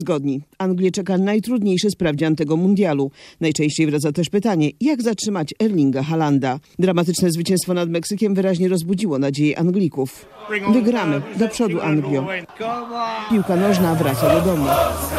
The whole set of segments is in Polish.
Zgodni. Anglię czeka najtrudniejszy sprawdzian tego mundialu. Najczęściej wraca też pytanie, jak zatrzymać Erlinga Haalanda. Dramatyczne zwycięstwo nad Meksykiem wyraźnie rozbudziło nadzieję Anglików. Wygramy. Do przodu, Anglio. Piłka nożna wraca do domu.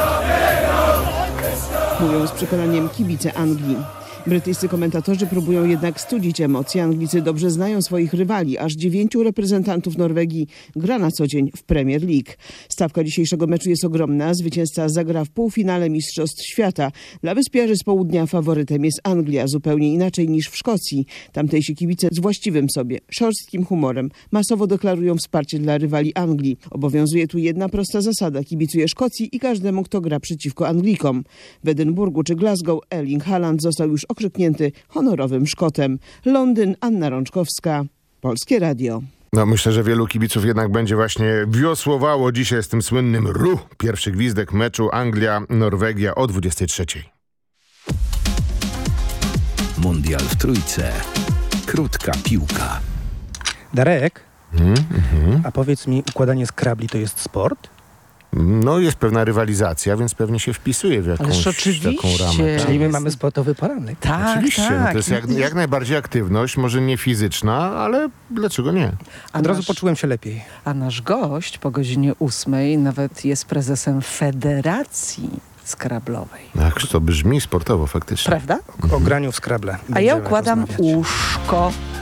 Mówią z przekonaniem kibice Anglii. Brytyjscy komentatorzy próbują jednak studzić emocje. Anglicy dobrze znają swoich rywali. Aż 9 reprezentantów Norwegii gra na co dzień w Premier League. Stawka dzisiejszego meczu jest ogromna. Zwycięzca zagra w półfinale Mistrzostw Świata. Dla wyspiarzy z południa faworytem jest Anglia, zupełnie inaczej niż w Szkocji. Tamtejsi kibice z właściwym sobie, szorstkim humorem masowo deklarują wsparcie dla rywali Anglii. Obowiązuje tu jedna prosta zasada. Kibicuje Szkocji i każdemu, kto gra przeciwko Anglikom. W Edynburgu czy Glasgow Erling Haaland został już okrzyknięty honorowym Szkotem. Londyn, Anna Rączkowska, Polskie Radio. No myślę, że wielu kibiców jednak będzie właśnie wiosłowało dzisiaj z tym słynnym ru. Pierwszy gwizdek meczu Anglia-Norwegia o 23. Mundial w Trójce. Krótka piłka. Darek, a powiedz mi, układanie skrabli to jest sport? No jest pewna rywalizacja, więc pewnie się wpisuje w jakąś taką ramę. Czyli my mamy sportowy poranek. Tak, Oczywiście, tak. no to jest jak najbardziej aktywność, może nie fizyczna, ale dlaczego nie? Od razu poczułem się lepiej. A nasz gość po godzinie 8 nawet jest prezesem Federacji Skrablowej. Ach, to brzmi sportowo faktycznie. Prawda? O graniu w skrable. A ja będziemy układam rozmawiać. łóżko.